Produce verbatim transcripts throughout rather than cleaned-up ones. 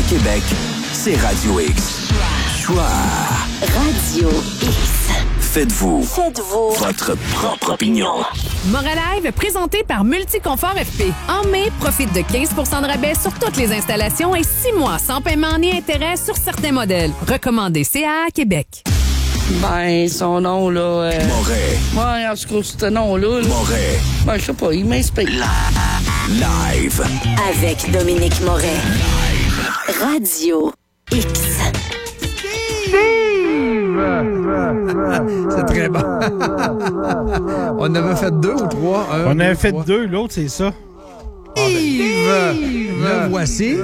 Québec, c'est Radio X. Choix. Radio X. Faites-vous. Faites-vous. Votre propre opinion. Moralive, présenté par Multiconfort F P. En mai, profite de quinze pour cent de rabais sur toutes les installations et six mois sans paiement ni intérêt sur certains modèles. Recommandé C A A Québec. Ben, son nom, là... Euh... Moret. Ouais, en tout cas, ce nom-là... Là... Moret. Ben, je sais pas, il m'inspire. Live. Avec Dominique Moret. Live. Radio X. C'est très bon. On en avait fait deux ou trois? Un, On deux, avait fait trois. deux, l'autre, c'est ça. Steve! Le voici.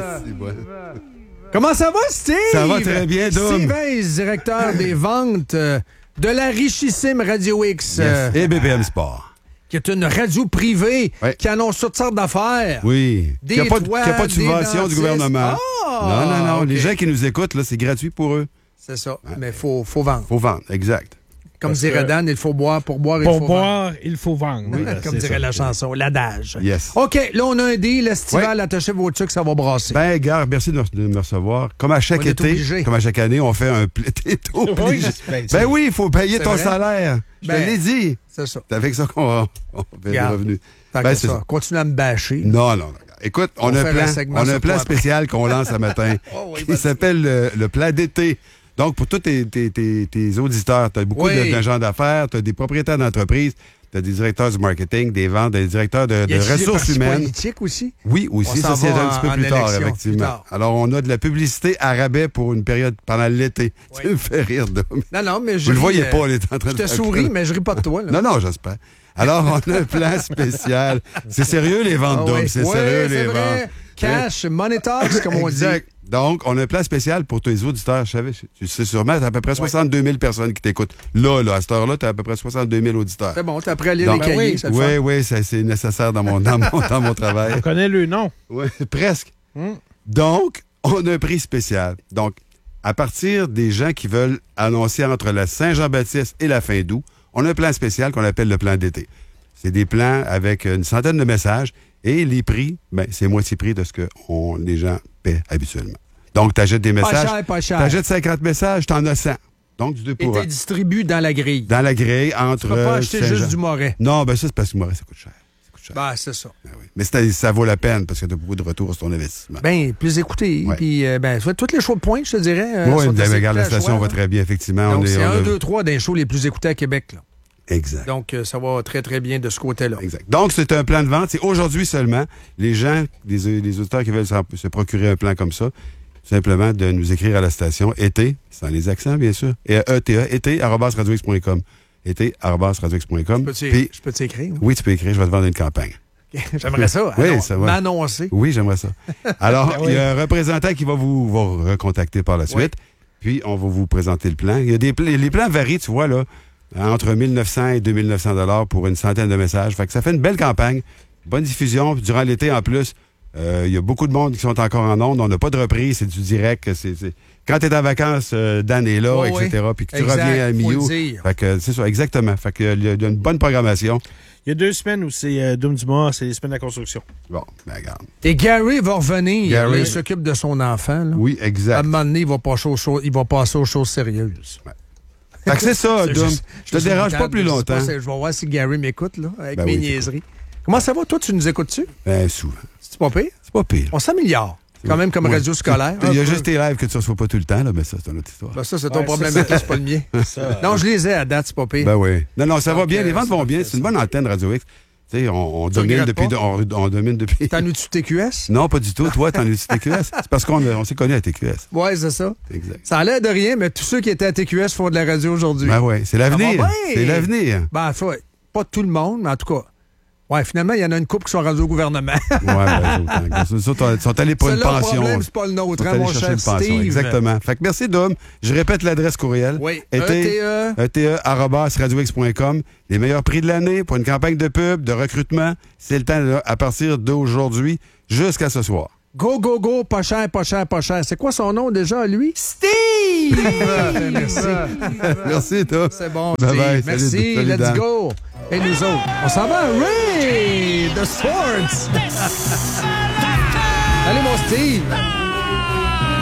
Comment ça va, Steve? Ça va très bien, Dom. Steve Hayes, directeur des ventes euh, de la richissime Radio X. euh, Yes. Et B B M Sport. Qui est une radio privée Ouais. qui annonce toutes sortes d'affaires. Oui. Des Qu'il n'y a, pas de- toits, qu'il y a pas de des subvention du dentistes. gouvernement. Ah! non, non, non. OK. Les gens qui nous écoutent, là, c'est gratuit pour eux. C'est ça. Mais il faut, faut vendre. Faut vendre, exact. Comme Parce dirait que- Dan, il faut boire. Pour boire, il Pour faut vendre. boire, il faut vendre. Oui, Comme c'est dirait ça. la chanson, l'adage. Yes. OK, là, on a un deal estival. Attachez vos trucs, ça va brasser. Ben, gars, merci de me, de me recevoir. Comme à chaque On est été, obligé. comme à chaque année, on fait un pl- t'es obligé. ben, Ben oui, il faut payer C'est ton vrai? salaire. Je Ben, te l'ai dit. C'est ça. C'est avec ça qu'on va on fait des Regarde. revenus. Tant Ben, que c'est ça. ça. Continue à me bâcher. Non, non, non. Écoute, on, On a va un faire un plan, segment on a sur un plan toi après. spécial qu'on lance ce matin Oh oui, qui vas-y. s'appelle le, le plan d'été. Donc, pour tous tes, tes, tes, tes auditeurs, tu as beaucoup Oui. de- d'agents d'affaires, tu as des propriétaires d'entreprises, tu as des directeurs du marketing, des ventes, des directeurs de, Y a de des ressources partis humaines. politiques aussi? Oui, On aussi, s'en ça c'est va un petit peu en- plus en tard, élection, effectivement. plus tard. Alors, on a de la publicité à rabais pour une période pendant l'été. Oui. Tu me fais rire, Dom. Non, non, mais je. Vous le voyez ris, pas, euh, on est en train Je de te faire souris, ça. mais je ris pas de toi. Là. Non, non, j'espère. Alors, on a un plan spécial. C'est sérieux, les ventes Ah d'hommes. oui. C'est Oui, sérieux, c'est les vrai. ventes. Cash, money talks, comme on dit. Exact. Donc, on a un plan spécial pour tes auditeurs. Je savais, tu sais sûrement, tu as à peu près soixante-deux mille personnes qui t'écoutent. Là, là, à cette heure-là, tu as à peu près soixante-deux mille auditeurs. C'est bon, t'as appris à lire Donc, les cahiers, oui. ça te Oui, fait. oui, ça, c'est nécessaire dans mon, dans mon, dans mon travail. On connaît le nom. Oui, presque. Donc, on a un prix spécial. Donc, à partir des gens qui veulent annoncer entre la Saint-Jean-Baptiste et la fin d'août, on a un plan spécial qu'on appelle le plan d'été. C'est des plans avec une centaine de messages et les prix, ben, c'est moitié prix de ce que on, les gens paient habituellement. Donc, tu achètes des Pas messages. cher, pas cher. Tu achètes cinquante messages, tu en as cent. Donc, du deux Et pour t'es un. distribué dans la grille. Dans la grille, entre. Tu peux pas euh, acheter Saint-Jean. juste du Moret. Non, ben ça, c'est parce que moi, ça coûte cher. Ça coûte cher. Ben, c'est ça. Ben oui. Mais c'est- ça vaut la peine parce que tu as beaucoup de retours sur ton investissement. Ben, plus écouté. Ouais. Puis, euh, ben, soit tous les choix de points, je te dirais. euh, oui, sont ben, assez regarde, la écoutés à station choix, va là. très bien, effectivement. Donc, on est, c'est on un, a- deux, trois des shows les plus écoutés à Québec. Là. Exact. Donc, euh, ça va très, très bien de ce côté-là. Exact. Donc, c'est un plan de vente. C'est aujourd'hui seulement. Les gens, les, les auditeurs qui veulent se, se procurer un plan comme ça, simplement de nous écrire à la station été, sans les accents, bien sûr, et E T E, été, arobase radio x point com. été, arobase radio x point com. Je peux-tu- Puis, je peux t'écrire? oui, tu peux écrire, je vais te vendre une campagne. J'aimerais ça. Oui, Alors, ça va. m'annoncer. Oui, j'aimerais ça. Alors, il y a un représentant qui va vous, vous recontacter par la suite. Puis, on va vous présenter le plan. Il y a des, pl- les plans varient, tu vois, là, entre mille neuf cents et deux mille neuf cents dollars pour une centaine de messages. Fait que ça fait une belle campagne. Bonne diffusion. Puis durant l'été, en plus, euh, il y a beaucoup de monde qui sont encore en ondes. On n'a pas de reprise, c'est du direct. C'est, c'est... Quand tu es en vacances, euh, Dan est là, Oh, et cetera. oui. Puis que tu Exact, reviens à faut mi-août. le dire. Fait que c'est ça, exactement. Fait que, il y a il y a une bonne programmation. Il y a deux semaines où c'est euh, Doom du mois, c'est les semaines de la construction. Bon, ben regarde. Et Gary va revenir. Gary. Là, il s'occupe de son enfant. Là. Oui, À un exact. moment donné, il va passer aux choses, il va passer aux choses sérieuses. Fait que c'est ça, C'est Dom. juste- Je te juste dérange une pas table, plus je sais longtemps. pas si- Je vais voir si Gary m'écoute, là, avec Ben mes oui, niaiseries. Comment ça va? Toi, tu nous écoutes-tu? Ben, souvent. C'est pas pire? C'est pas pire. On s'améliore. Quand même comme Ouais. radio scolaire. Il y a Un peu. juste tes lives que tu reçois pas tout le temps, là, mais ça, c'est une autre histoire. Ben, ça, c'est ton Ouais, problème, ça, à toi, c'est pas le mien. Ça, Non, je les ai à date, c'est pas pire. Ben oui. Non, non, ça va Donc, bien. Les euh, ventes c'est vont pas bien. fait, C'est une ça. bonne antenne Radio X. Tu sais, on, on Tu domine regrettes depuis. pas? On, on domine depuis. T'en as-tu T Q S? Non, pas du tout. Toi, t'en es-tu T Q S? C'est parce qu'on a- on s'est connus à T Q S. Ouais, c'est ça. Exact. Ça a l'air de rien, mais tous ceux qui étaient à T Q S font de la radio aujourd'hui. Ben oui, c'est l'avenir. Ça va bien. C'est l'avenir. Ben, faut- pas tout le monde, mais en tout cas. Ouais, finalement, il y en a une couple qui sont rendus au gouvernement. Ouais, ben, les autres, ils sont allés pour une C'est là le pension. problème, c'est pas le nôtre, Ils sont hein, allés mon chercher cher une pension. Steve. Exactement. Fait que merci, Dom. Je répète l'adresse courriel. Oui, Été, E T E. E T E arobase radio x point com. Les meilleurs prix de l'année pour une campagne de pub, de recrutement. C'est le temps là, à partir d'aujourd'hui jusqu'à ce soir. Go, go, go, pas cher, pas cher, pas cher. C'est quoi son nom déjà, lui? Steve! Ben, merci. Merci, Dom. C'est bon, Bye Steve. bye. Merci, Salut, salut, let's Dan. go. Et nous autres, on s'en va à Ray de Sports. Allez, mon Steve.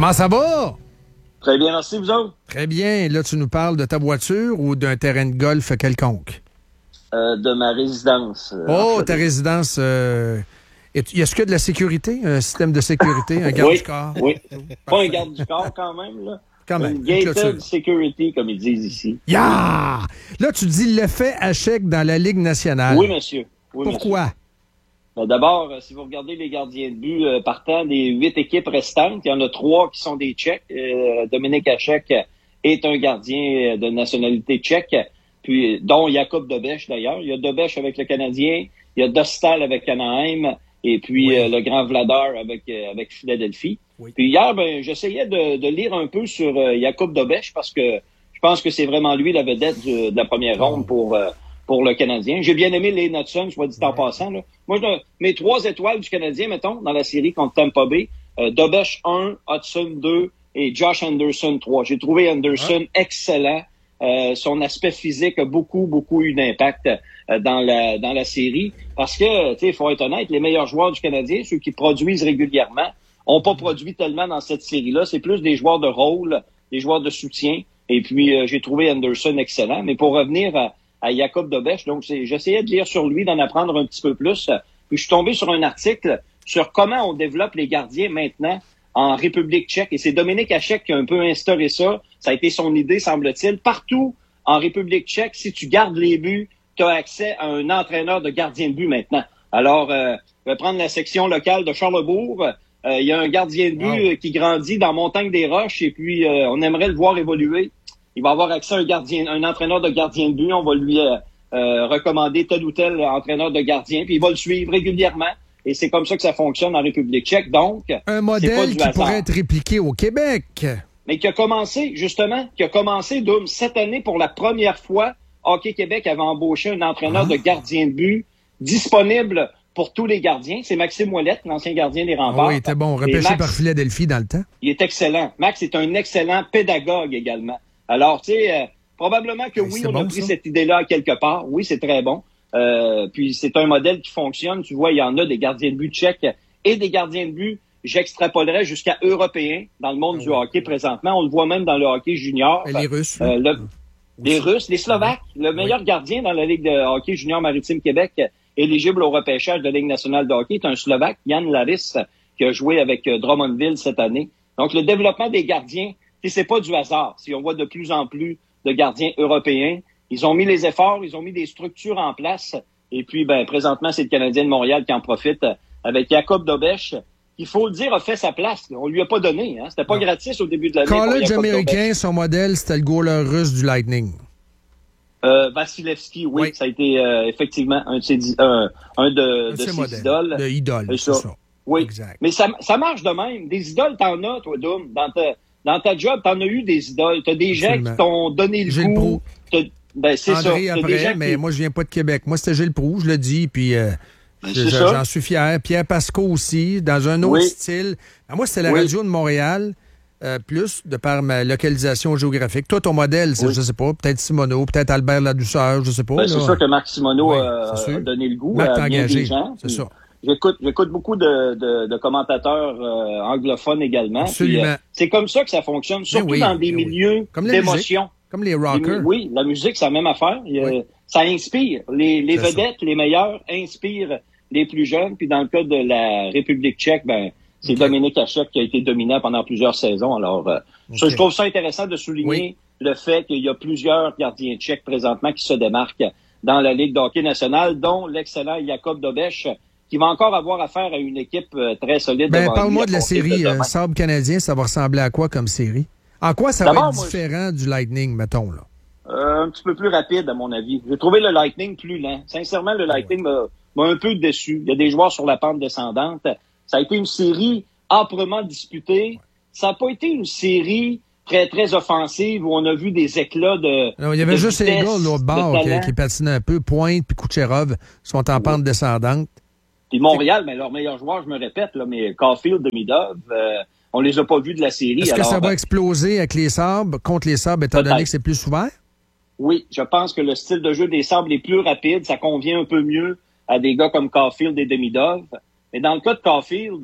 Comment ça va? Très bien, merci, vous autres. Très bien. Là, tu nous parles de ta voiture ou d'un terrain de golf quelconque? Euh, de ma résidence. Euh, oh, ta résidence. Euh, y a-ce que de la sécurité? Un système de sécurité? Un garde oui, du corps? Oui. Pas un garde du corps, quand même, là. Quand même. Une gated security, comme ils disent ici. Yeah! Là, tu dis l'effet Hachek dans la Ligue nationale. Oui, monsieur. Oui, Pourquoi? Monsieur. Ben, d'abord, euh, si vous regardez les gardiens de but euh, partant des huit équipes restantes, il y en a trois qui sont des Tchèques. Euh, Dominique Hachek est un gardien de nationalité tchèque, puis dont Jakub Dobeš d'ailleurs. Il y a Dobeš avec le Canadien, il y a Dostal avec Anaheim, et puis oui. euh, le grand Vladar avec euh, avec Philadelphie. Oui. Puis hier, ben j'essayais de, de lire un peu sur euh, Jakub Dobeš parce que je pense que c'est vraiment lui la vedette du, de la première ronde oh. pour euh, pour le Canadien. J'ai bien aimé les Hudson, soit dit en ouais. passant. Là. Moi, je, mes trois étoiles du Canadien, mettons, dans la série contre Tampa Bay, euh, Dobeš un, Hudson deux et Josh Anderson trois. J'ai trouvé Anderson ouais. excellent. Euh, son aspect physique a beaucoup, beaucoup eu d'impact euh, dans la dans la série. Parce que, tu sais, il faut être honnête, les meilleurs joueurs du Canadien, ceux qui produisent régulièrement, ont pas produit tellement dans cette série-là. C'est plus des joueurs de rôle, des joueurs de soutien. Et puis, euh, j'ai trouvé Anderson excellent. Mais pour revenir à à Jakub Dobeš. Donc, c'est, j'essayais de lire sur lui, d'en apprendre un petit peu plus. Puis, je suis tombé sur un article sur comment on développe les gardiens maintenant en République tchèque. Et c'est Dominique Hachek qui a un peu instauré ça. Ça a été son idée, semble-t-il. Partout en République tchèque, si tu gardes les buts, tu as accès à un entraîneur de gardien de but maintenant. Alors, euh, je vais prendre la section locale de Charlesbourg. Euh, il y a un gardien de but wow. qui grandit dans Montagne des Roches et puis euh, on aimerait le voir évoluer. Il va avoir accès à un gardien, un entraîneur de gardien de but. On va lui euh, euh, recommander tel ou tel entraîneur de gardien, puis il va le suivre régulièrement. Et c'est comme ça que ça fonctionne en République tchèque. Donc, un modèle qui pourrait être répliqué au Québec. Mais qui a commencé, justement, qui a commencé, Doom, cette année, pour la première fois, Hockey Québec avait embauché un entraîneur ah. de gardien de but disponible pour tous les gardiens. C'est Maxime Ouellette, l'ancien gardien des Remparts. Ah oui, il était bon, repêché Max, par Philadelphie dans le temps. Il est excellent. Max est un excellent pédagogue également. Alors, tu sais, euh, probablement que oui, c'est on bon, a pris ça? cette idée-là à quelque part. Oui, c'est très bon. Euh, puis c'est un modèle qui fonctionne. Tu vois, il y en a des gardiens de but tchèques et des gardiens de but, j'extrapolerais jusqu'à européens dans le monde oh, du hockey présentement. On le voit même dans le hockey junior. Et les Russes. Euh, le, les Russes, les Slovaques. Le meilleur oui. gardien dans la Ligue de hockey junior maritime Québec, éligible au repêchage de la Ligue nationale de hockey, est un Slovaque, Jan Laris, qui a joué avec Drummondville cette année. Donc, le développement des gardiens, c'est pas du hasard. Si on voit de plus en plus de gardiens européens, ils ont mis les efforts, ils ont mis des structures en place. Et puis, ben, présentement, c'est le Canadien de Montréal qui en profite avec Jakub Dobeš. Il faut le dire, a fait sa place. On lui a pas donné. Hein. C'était pas non. gratis au début de l'année. College américain, son modèle, c'était le goaler russe du Lightning. Euh, Vasilevski, oui, oui, ça a été euh, effectivement un de ses, euh, un de, de ses modèles. idoles. De idoles, c'est ça. ça. Oui, exact. Mais ça, ça marche de même. Des idoles, t'en as, toi, Doom, dans ta... Dans ta job, t'en as eu des idoles. T'as des gens Absolument. qui t'ont donné le Gilles goût. Proulx. Ben, c'est André ça. après, mais qui... moi, je viens pas de Québec. Moi, c'était Gilles Proulx, je le dis, puis euh, ben, je, j'en suis fier. Pierre Pasco aussi, dans un autre oui. style. Ben, moi, c'était la oui. radio de Montréal, euh, plus de par ma localisation géographique. Toi, ton modèle, c'est, oui. je sais pas, peut-être Simoneau, peut-être Albert Ladouceur, je sais pas. Ben, c'est sûr que Marc Simoneau oui, euh, a donné le goût Marc à bien engagé, des gens. C'est ça. J'écoute, j'écoute beaucoup de, de, de commentateurs euh, anglophones également. Absolument. Puis, euh, c'est comme ça que ça fonctionne, surtout oui, dans des milieux oui. comme d'émotion. Musique, comme les rockers. Les, oui, la musique, c'est la même affaire. Oui. Euh, ça inspire. Les, les vedettes, ça. les meilleurs, inspirent les plus jeunes. Puis dans le cas de la République tchèque, ben c'est okay. Dominique Hachek qui a été dominant pendant plusieurs saisons. Alors, euh, okay. ça, je trouve ça intéressant de souligner oui. le fait qu'il y a plusieurs gardiens tchèques présentement qui se démarquent dans la Ligue de hockey nationale, dont l'excellent Jakub Dobeš, qui va encore avoir affaire à une équipe euh, très solide. Ben, parle-moi de la série euh, Sabre canadien, ça va ressembler à quoi comme série? En quoi ça D'abord, va être moi, différent je... du Lightning, mettons, là? Euh, un petit peu plus rapide, à mon avis. J'ai trouvé le Lightning plus lent. Sincèrement, le Lightning ouais. m'a, m'a un peu déçu. Il y a des joueurs sur la pente descendante. Ça a été une série âprement disputée. Ça n'a pas été une série très, très offensive où on a vu des éclats de non, il y avait de juste vitesse, les gars de l'autre bord qui, qui patinaient un peu. Pointe puis Kucherov sont en pente oui. descendante. Puis Montréal, mais leurs meilleurs joueurs, je me répète, là, mais Caulfield, Demidov, euh, on les a pas vus de la série. Est-ce alors, que ça va exploser avec les Sabres, contre les Sabres, étant peut-être. donné que c'est plus ouvert? Oui, je pense que le style de jeu des Sabres est plus rapide. Ça convient un peu mieux à des gars comme Caulfield et Demidov. Mais dans le cas de Caulfield,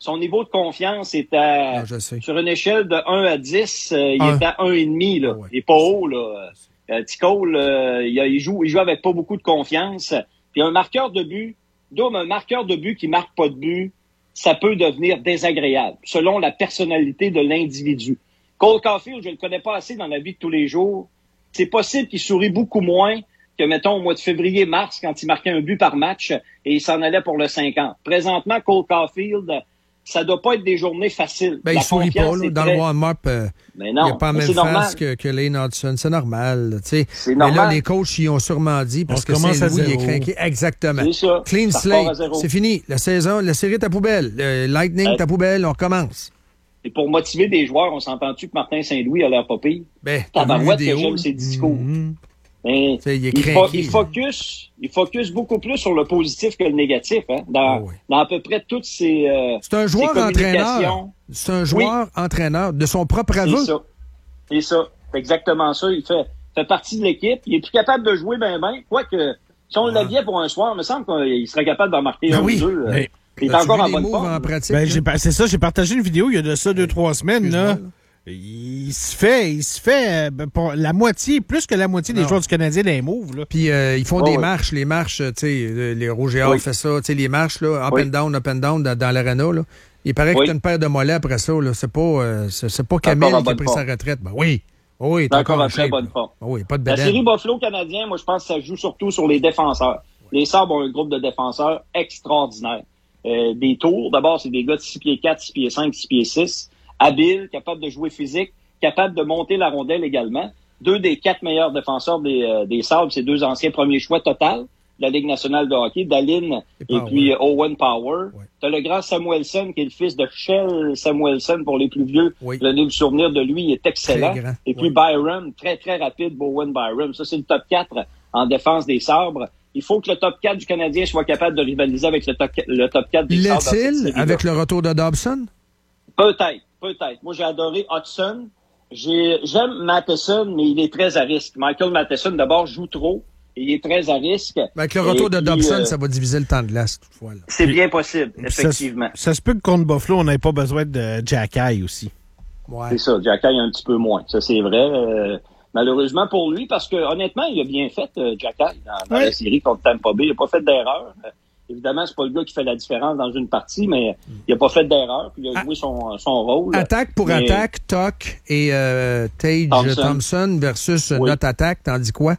son niveau de confiance est à, ah, sur une échelle de un à dix, euh, il un. est à un virgule cinq, là. Ouais. Il est pas haut, là. Euh, T-Cole, euh, il, il joue, il joue avec pas beaucoup de confiance. Puis un marqueur de but, donc un marqueur de but qui marque pas de but, ça peut devenir désagréable, selon la personnalité de l'individu. Cole Caulfield, je le connais pas assez dans la vie de tous les jours. C'est possible qu'il sourit beaucoup moins que, mettons, au mois de février-mars, quand il marquait un but par match et il s'en allait pour le cinquante. Présentement, Cole Caulfield, ça doit pas être des journées faciles. Ben, la il sourit pas, là. Dans très... le warm-up, euh, mais non, il n'a pas la même face que, que Lane Hudson. C'est normal, tu sais. C'est mais normal. là, les coachs, ils ont sûrement dit, parce On que commence Saint-Louis, à il est zéro. craqué. Exactement. C'est ça. Clean Ça slate. repart à zéro. C'est fini. La saison, la série est à poubelle. Le Lightning Euh, est à poubelle. On recommence. Et pour motiver des joueurs, on s'entend-tu que Martin Saint-Louis a l'air pas pire? Ben, t'as vu Tabarouette que vidéo, j'aime là? ses discours. Mhm. Mais T'sais, il est il, craqué, fo- il là. focus, il focus beaucoup plus sur le positif que le négatif, hein, dans, Ah oui. dans à peu près toutes ses, euh, C'est un ses joueur entraîneur. communications. C'est un joueur entraîneur de son propre aveu. C'est ça. C'est ça. C'est exactement ça. Il fait, fait partie de l'équipe. Il est plus capable de jouer ben ben. Quoique, si on l'aviait pour un soir, il me semble qu'il serait capable d'en marquer Ben un oui, ou deux. mais- Il est As-tu encore vu en les bonne moves forme. en pratique. Ben, là? j'ai pas- c'est ça, j'ai partagé une vidéo il y a de ça deux, trois semaines, là. Excuse-moi, là. Il se fait, il se fait, euh, ben, pour la moitié, plus que la moitié des Non. joueurs du Canadien dans les moves, là. Puis euh, ils font Oh, des oui. marches, les marches, tu sais, euh, les Rouge et Or Oui. fait ça, tu sais, les marches, là, up Oui. and down, up and down, dans, dans l'arena, là. Il paraît que Oui. t'as une paire de mollets après ça, là. C'est pas, euh, c'est, c'est pas Encore Camille en qui a bonne pris forme. sa retraite. Ben oui. Oh oui, il est Encore encore en en très shape, bonne là. forme. Oh oui, pas de La bedaine. série Buffalo canadien, moi, je pense que ça joue surtout sur les défenseurs. Les Sabres ont un groupe de défenseurs extraordinaire. Euh, des tours, d'abord, c'est des gars de six pieds quatre, six pieds cinq, six pieds six, habiles, capables de jouer physique, capables de monter la rondelle également. Deux des quatre meilleurs défenseurs des, euh, des Sabres, c'est deux anciens premiers choix total de la Ligue nationale de hockey, Dahlin et, Et puis Power. euh, Owen Power. Ouais. T'as le grand Samuelson, qui est le fils de Shell Samuelson pour les plus vieux. Oui. Vous allez vous souvenir de lui, il est excellent. Très grand, Et puis ouais. Byron, très, très rapide, Bowen Byron. Ça, c'est le top quatre en défense des Sabres. Il faut que le top quatre du Canadien soit capable de rivaliser avec le top, le top quatre des Sabres. dans cette L'est-il série-là. avec le retour de Dobson? Peut-être, peut-être. Moi, j'ai adoré Hudson. J'ai, j'aime Matheson, mais il est très à risque. Michael Matheson, d'abord, joue trop. Et il est très à risque. Avec le retour Et de puis, Dobson, euh, ça va diviser le temps de glace, toutefois. Là. C'est bien possible, Ça, effectivement. ça se peut que contre Buffalo, on n'ait pas besoin de Jack Eye aussi. Ouais. C'est ça, Jack Eye un petit peu moins. Ça, c'est vrai. Euh, malheureusement pour lui, parce que honnêtement, il a bien fait, euh, Jack Eye, dans, dans Ouais. la série contre Tampa Bay. Il n'a pas fait d'erreur. Euh, évidemment, c'est pas le gars qui fait la différence dans une partie, mais il n'a pas fait d'erreur, puis il a Ah. joué son, son rôle. Attaque pour Mais- attaque, Tuck et euh, Tage Thompson. Thompson versus Oui. notre attaque, t'en dis quoi?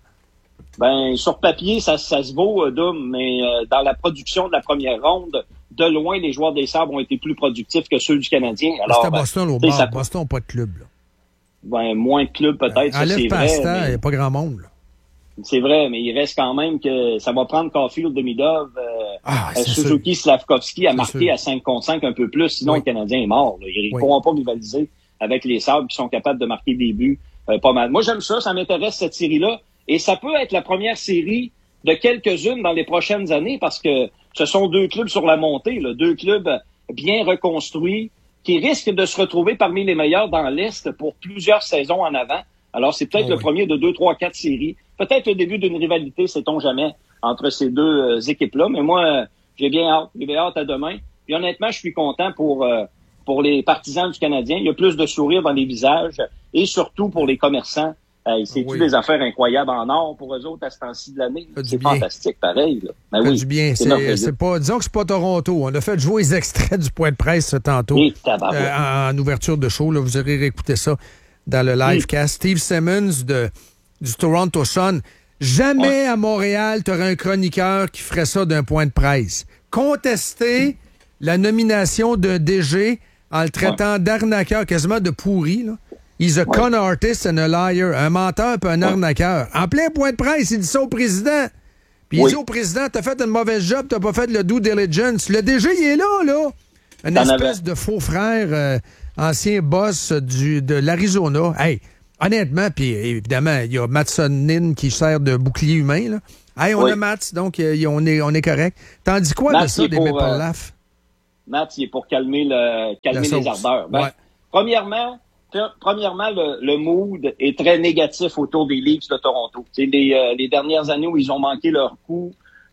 Ben, sur papier, ça, ça se vaut, euh, Dom, mais euh, dans la production de la première ronde, de loin, les joueurs des Sabres ont été plus productifs que ceux du Canadien. Alors, C'était ben, Boston au tu sais, bord. ça- Boston n'a pas de club. Là. ben, moins de clubs peut-être, ça Enlève c'est vrai. Pasta, il mais- n'y a pas grand monde. Là. C'est vrai, mais il reste quand même que ça va prendre Caulfield, Demidov, euh, Ah, euh, c'est Suzuki, Slavkovski à C'est marquer sûr. à cinq contre cinq un peu plus, sinon Oui. le Canadien est mort. Là. Ils ne Oui. pourront pas rivaliser avec les Sabres qui sont capables de marquer des buts euh, pas mal. Moi, j'aime ça, ça m'intéresse cette série-là. Et ça peut être la première série de quelques-unes dans les prochaines années parce que ce sont deux clubs sur la montée, là, deux clubs bien reconstruits qui risquent de se retrouver parmi les meilleurs dans l'Est pour plusieurs saisons en avant. Alors, c'est peut-être Oh le oui. premier de deux, trois, quatre séries. Peut-être le début d'une rivalité, sait-on jamais, entre ces deux euh, équipes-là. Mais moi, euh, j'ai bien hâte. J'ai bien hâte à demain. Puis honnêtement, je suis content pour euh, pour les partisans du Canadien. Il y a plus de sourires dans les visages. Et surtout pour les commerçants. Euh, c'est Oui. des affaires incroyables en or pour eux autres à ce temps-ci de l'année. Fait du C'est bien. fantastique, pareil. Là. Ben Fait oui, du bien. c'est C'est, merveilleux. c'est pas, disons que c'est pas Toronto. On a fait jouer les extraits du point de presse ce tantôt Et tabarouette. euh, en, en ouverture de show. Là, vous aurez réécouté ça dans le livecast. Steve Simmons de, du Toronto Sun. Jamais à Montréal, tu aurais un chroniqueur qui ferait ça d'un point de presse. Contester la nomination d'un D G en le traitant d'arnaqueur, quasiment de pourri. Là. He's a con artist and a liar. Un menteur puis un arnaqueur. En plein point de presse, il dit ça au président. Puis il Oui. dit au président, t'as fait une mauvaise job, t'as pas fait le due diligence. Le D G, il est là, là. Une T'en espèce avais. de faux frère, euh, ancien boss du, de l'Arizona. Hey, honnêtement, puis évidemment, il y a Matt Sonnin qui sert de bouclier humain, là. Hey, on Oui. a Matt, donc euh, on est, on est correct. T'en dis quoi de Matt, ça, il est des pour, Maple euh, Leafs? Matt, il est pour calmer, le, calmer La les sauce. ardeurs. Ben, Ouais. Premièrement, pre- premièrement le, le mood est très négatif autour des Leafs de Toronto. C'est les, euh, les dernières années où ils ont manqué leur coup,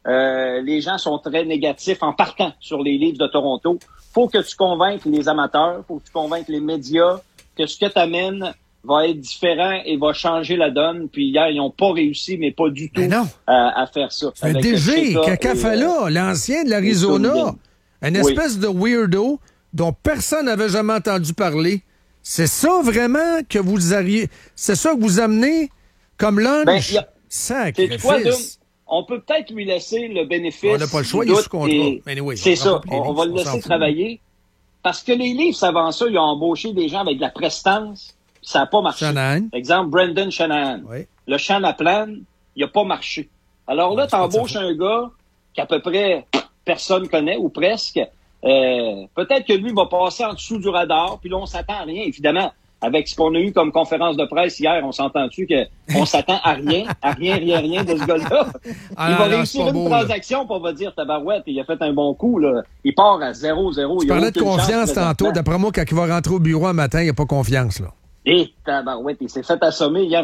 Euh, les gens sont très négatifs en partant sur les Leafs de Toronto. Faut que tu convainques les amateurs, faut que tu convainques les médias que ce que tu amènes va être différent et va changer la donne. Puis hier, ils n'ont pas réussi, mais pas du tout non. À, à faire ça. Un D G, Kakafala, l'ancien de l'Arizona, une espèce oui. de weirdo dont personne n'avait jamais entendu parler. C'est ça vraiment que vous arrivez... C'est ça que vous amenez comme lunch? Ben, a... Sacrifice. On peut peut-être lui laisser le bénéfice. On n'a pas le choix, il est sous contrat. Anyway, c'est ça, on, on va le laisser travailler. Parce que les Leafs, avant ça, ils ont embauché des gens avec de la prestance, ça n'a pas marché. Shanahan. Exemple, Brendan Shanahan. Oui. Le Shanaplan, il n'a pas marché. Alors là, tu embauches un gars qu'à peu près personne connaît, ou presque. Euh, peut-être que lui va passer en dessous du radar, puis là, on s'attend à rien, évidemment. Avec ce qu'on a eu comme conférence de presse hier, on s'entend-tu qu'on s'attend à rien, à rien, rien, rien de ce gars-là? Ah, il va non, réussir une beau, transaction, puis on va dire, tabarouette, il a fait un bon coup, là. Il part à zéro zéro. Tu parlais de confiance tantôt. D'après moi, quand il va rentrer au bureau un matin, il n'y a pas confiance, là. Et tabarouette, il s'est fait assommer hier en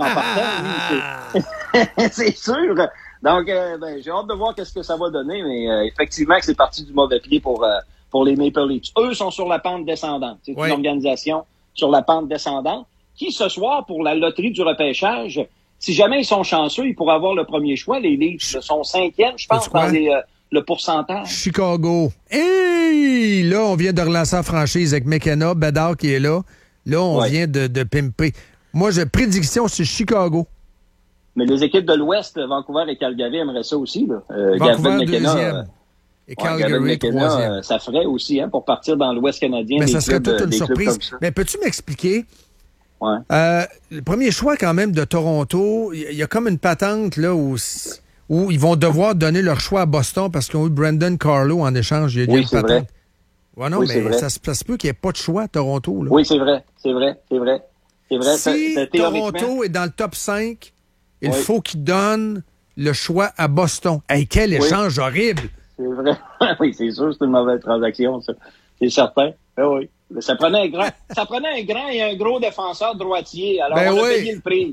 ah! partant. C'est... c'est sûr. Donc, euh, ben, j'ai hâte de voir qu'est-ce que ça va donner, mais euh, effectivement, que c'est parti du mauvais pied pour, euh, pour les Maple Leafs. Eux sont sur la pente descendante. C'est oui. une organisation sur la pente descendante, qui, ce soir, pour la loterie du repêchage, si jamais ils sont chanceux, ils pourraient avoir le premier choix. Les Leafs sont cinquièmes, je pense, dans les, euh, le pourcentage. Chicago. Et là, on vient de relancer la franchise avec McKenna, Bedard qui est là. Là, on ouais. vient de, de pimper. Moi, j'ai prédiction, c'est Chicago. Mais les équipes de l'Ouest, Vancouver et Calgary aimeraient ça aussi. Là. Euh, Vancouver, deuxième. Et Calgary, ouais, troisième. Euh, ça ferait aussi, hein, pour partir dans l'Ouest canadien. Mais ça serait toute une surprise. Mais peux-tu m'expliquer? Ouais. Euh, le premier choix, quand même, de Toronto, il y, y a comme une patente, là, où, où ils vont devoir donner leur choix à Boston parce qu'ils ont eu Brandon Carlo en échange. Il y a oui, une c'est patente. vrai. Ouais, non, oui, mais ça, ça se peut qu'il n'y ait pas de choix à Toronto, là. Oui, c'est vrai. C'est vrai. C'est vrai. C'est vrai. Si ça, ça, Toronto est dans le top cinq, il oui. faut qu'il donne le choix à Boston. Hey, quel oui. échange horrible! C'est vrai. Oui, c'est sûr, c'est une mauvaise transaction, ça. C'est certain. Eh oui. Mais ça prenait un grand, ça prenait un grand et un gros défenseur droitier. Alors, ben on oui. a payé le prix.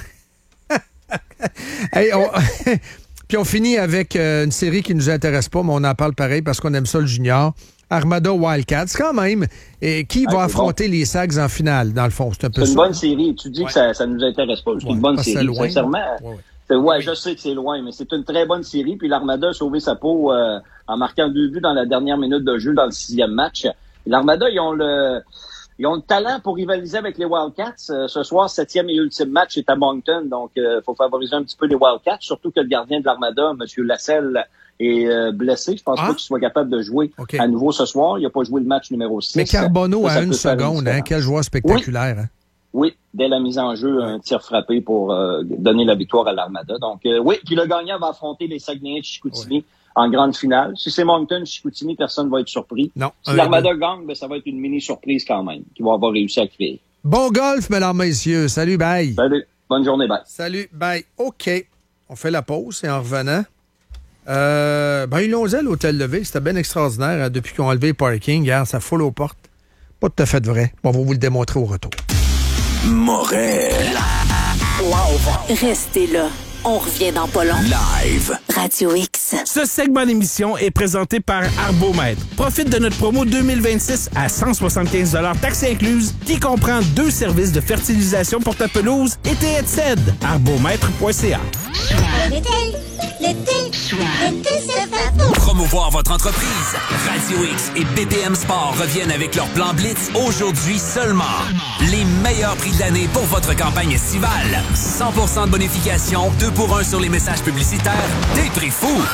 Hey, on... Puis on finit avec euh, une série qui nous intéresse pas, mais on en parle pareil parce qu'on aime ça, le junior. Armada Wildcats, quand même. Et qui ah, va affronter bon. les Sags en finale, dans le fond? C'est un peu C'est une ça, bonne hein? série. Tu dis ouais. que ça, ça nous intéresse pas. C'est ouais, une bonne série, loin, sincèrement. Ouais, ouais. C'est, ouais, je sais que c'est loin, mais c'est une très bonne série. Puis l'Armada a sauvé sa peau euh, en marquant deux buts dans la dernière minute de jeu dans le sixième match. L'Armada, ils ont le ils ont le talent pour rivaliser avec les Wildcats. Euh, ce soir, septième et ultime match est à Moncton, donc il euh, faut favoriser un petit peu les Wildcats, surtout que le gardien de l'Armada, M. Lasselle, est euh, blessé. Je pense ah? pas qu'il soit capable de jouer okay. à nouveau ce soir. Il n'a pas joué le match numéro six. Mais Carbonneau à une seconde, hein? Quel joueur spectaculaire. Oui. Hein? Oui, dès la mise en jeu, un tir frappé pour euh, donner la victoire à l'Armada. Donc, euh, oui, puis le gagnant va affronter les Saguenayens de Chicoutimi oui. en grande finale. Si c'est Moncton, Chicoutimi, personne ne va être surpris. Non. Si l'Armada gagne, ben, ça va être une mini-surprise quand même, qu'ils vont avoir réussi à créer. Bon golf, mesdames, messieurs. Salut, bye. Salut. Bonne journée, bye. Salut, bye. OK. On fait la pause et en revenant, euh, ben, ils l'ont dit à l'Hôtel Levé. C'était bien extraordinaire hein, depuis qu'ils ont enlevé le parking. Regarde, ça foule aux portes. Pas tout à fait vrai. On va vous le démontrer au retour. Morel. Live. Restez là. On revient dans pas long. Live. Radio X. Ce segment d'émission est présenté par Arbomètre. Profite de notre promo deux mille vingt-six à cent soixante-quinze dollars taxes incluses, qui comprend deux services de fertilisation pour ta pelouse et tes headsets. arbomètre point c a. L'été, l'été, l'été, c'est fait pour promouvoir votre entreprise. Radio X et B P M Sport reviennent avec leur plan Blitz aujourd'hui seulement. Les meilleurs prix de l'année pour votre campagne estivale. cent pour cent de bonification, deux pour un sur les messages publicitaires, des prix fous.